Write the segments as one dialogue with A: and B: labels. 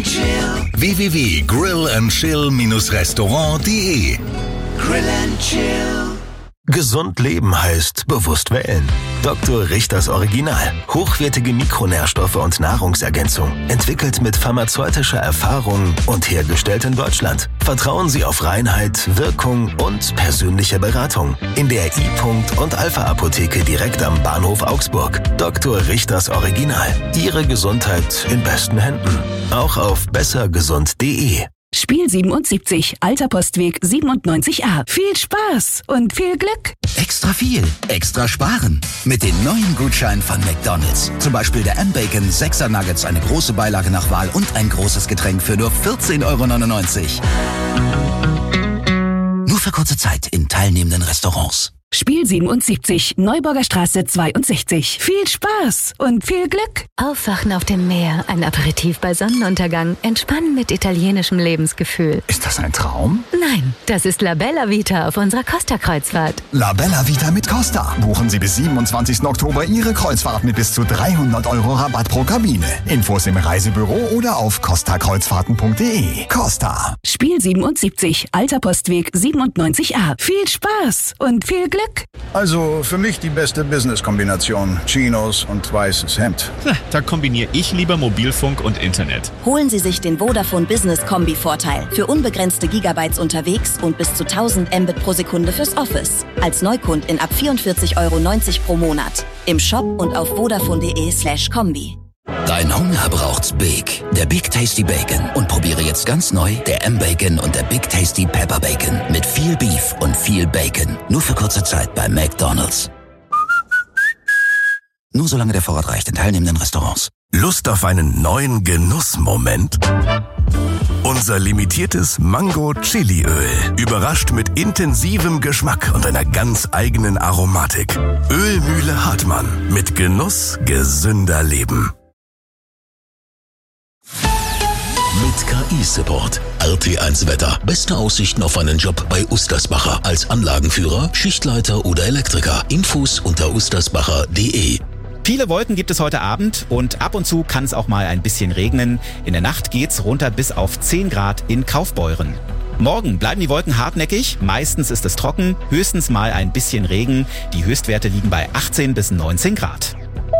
A: www.grillandchill-restaurant.de.
B: Grill and Chill.
C: Gesund leben heißt bewusst wählen. Dr. Richters Original. Hochwertige Mikronährstoffe und Nahrungsergänzung. Entwickelt mit pharmazeutischer Erfahrung und hergestellt in Deutschland. Vertrauen Sie auf Reinheit, Wirkung und persönliche Beratung. In der I-Punkt und Alpha-Apotheke direkt am Bahnhof Augsburg. Dr. Richters Original. Ihre Gesundheit in besten Händen. Auch auf bessergesund.de.
D: Spiel 77, Alter Postweg 97a. Viel Spaß und viel Glück.
E: Extra viel, extra sparen. Mit den neuen Gutscheinen von McDonald's. Zum Beispiel der M-Bacon 6er Nuggets, eine große Beilage nach Wahl und ein großes Getränk für nur 14,99 €. Nur für kurze Zeit in teilnehmenden Restaurants.
D: Spiel 77, Neuburger Straße 62. Viel Spaß und viel Glück.
F: Aufwachen auf dem Meer, ein Aperitif bei Sonnenuntergang, entspannen mit italienischem Lebensgefühl.
G: Ist das ein Traum?
F: Nein, das ist La Bella Vita auf unserer Costa-Kreuzfahrt.
G: La Bella Vita mit Costa. Buchen Sie bis 27. Oktober Ihre Kreuzfahrt mit bis zu 300 € Rabatt pro Kabine. Infos im Reisebüro oder auf costakreuzfahrten.de. Costa.
D: Spiel 77, Alter Postweg 97a. Viel Spaß und viel Glück.
H: Also für mich die beste Business-Kombination. Chinos und weißes Hemd.
I: Da kombiniere ich lieber Mobilfunk und Internet.
J: Holen Sie sich den Vodafone Business Kombi-Vorteil. Für unbegrenzte Gigabytes unterwegs und bis zu 1000 Mbit pro Sekunde fürs Office. Als Neukundin ab 44,90 € pro Monat. Im Shop und auf vodafone.de/kombi.
E: Dein Hunger braucht's Big. Der Big Tasty Bacon. Und probiere jetzt ganz neu der M-Bacon und der Big Tasty Pepper Bacon. Mit viel Beef und viel Bacon. Nur für kurze Zeit bei McDonald's. Nur solange der Vorrat reicht in teilnehmenden Restaurants.
C: Lust auf einen neuen Genussmoment? Unser limitiertes Mango-Chili-Öl. Überrascht mit intensivem Geschmack und einer ganz eigenen Aromatik. Ölmühle Hartmann. Mit Genuss gesünder Leben.
A: Mit KI-Support. RT1 Wetter. Beste Aussichten auf einen Job bei Ustersbacher. Als Anlagenführer, Schichtleiter oder Elektriker. Infos unter ustersbacher.de.
K: Viele Wolken gibt es heute Abend und ab und zu kann es auch mal ein bisschen regnen. In der Nacht geht's runter bis auf 10 Grad in Kaufbeuren. Morgen bleiben die Wolken hartnäckig, meistens ist es trocken, höchstens mal ein bisschen Regen. Die Höchstwerte liegen bei 18 bis 19 Grad.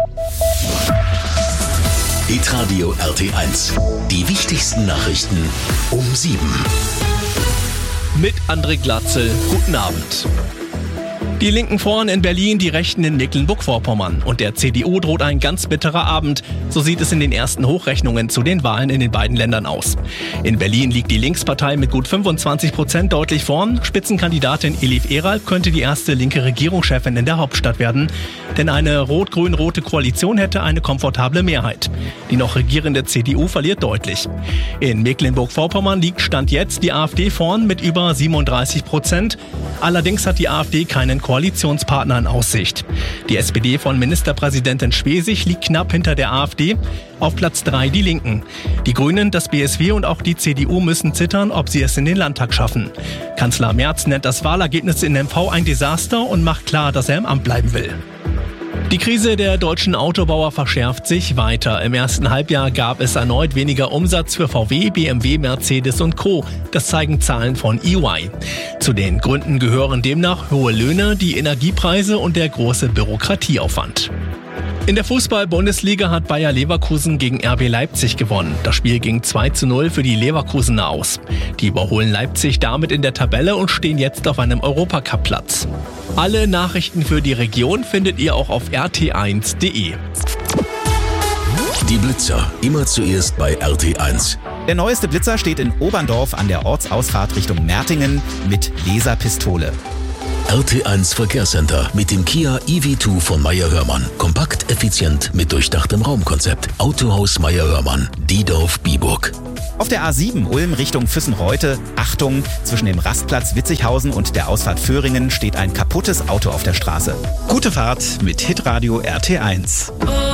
A: Hitradio RT1. Die wichtigsten Nachrichten um 7.
L: Mit André Glatzel. Guten Abend. Die Linken vorn in Berlin, die Rechten in Mecklenburg-Vorpommern. Und der CDU droht ein ganz bitterer Abend. So sieht es in den ersten Hochrechnungen zu den Wahlen in den beiden Ländern aus. In Berlin liegt die Linkspartei mit gut 25% deutlich vorn. Spitzenkandidatin Elif Eralp könnte die erste linke Regierungschefin in der Hauptstadt werden. Denn eine rot-grün-rote Koalition hätte eine komfortable Mehrheit. Die noch regierende CDU verliert deutlich. In Mecklenburg-Vorpommern liegt Stand jetzt die AfD vorn mit über 37%. Allerdings hat die AfD keinen Koalitionspartner in Aussicht. Die SPD von Ministerpräsidentin Schwesig liegt knapp hinter der AfD. Auf Platz 3 die Linken. Die Grünen, das BSW und auch die CDU müssen zittern, ob sie es in den Landtag schaffen. Kanzler Merz nennt das Wahlergebnis in MV ein Desaster und macht klar, dass er im Amt bleiben will. Die Krise der deutschen Autobauer verschärft sich weiter. Im ersten Halbjahr gab es erneut weniger Umsatz für VW, BMW, Mercedes und Co. Das zeigen Zahlen von EY. Zu den Gründen gehören demnach hohe Löhne, die Energiepreise und der große Bürokratieaufwand. In der Fußball-Bundesliga hat Bayer Leverkusen gegen RB Leipzig gewonnen. Das Spiel ging 2:0 für die Leverkusener aus. Die überholen Leipzig damit in der Tabelle und stehen jetzt auf einem Europacup-Platz. Alle Nachrichten für die Region findet ihr auch auf rt1.de.
A: Die Blitzer. Immer zuerst bei RT1.
K: Der neueste Blitzer steht in Oberndorf an der Ortsausfahrt Richtung Mertingen mit Laserpistole.
A: RT1 Verkehrscenter mit dem Kia EV2 von Meyer-Hörmann. Kompakt, effizient, mit durchdachtem Raumkonzept. Autohaus Meyer-Hörmann, Diedorf-Biburg.
K: Auf der A7 Ulm Richtung Füssenreute, Achtung, zwischen dem Rastplatz Witzighausen und der Ausfahrt Föhringen steht ein kaputtes Auto auf der Straße. Gute Fahrt mit Hitradio RT1.